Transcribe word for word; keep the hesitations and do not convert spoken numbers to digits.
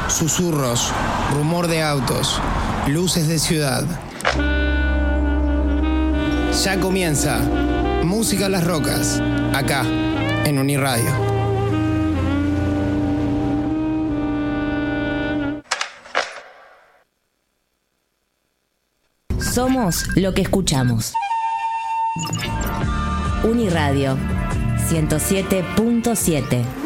susurros, rumor de autos, luces de ciudad. Ya comienza Música a las Rocas, acá, en Uniradio. Somos lo que escuchamos. Uniradio ciento siete punto siete.